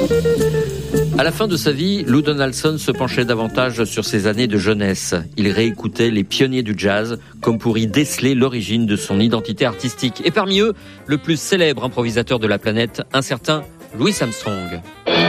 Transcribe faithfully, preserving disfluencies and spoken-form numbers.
À la fin de sa vie, Lou Donaldson se penchait davantage sur ses années de jeunesse. Il réécoutait les pionniers du jazz, comme pour y déceler l'origine de son identité artistique. Et parmi eux, le plus célèbre improvisateur de la planète, un certain Louis Armstrong.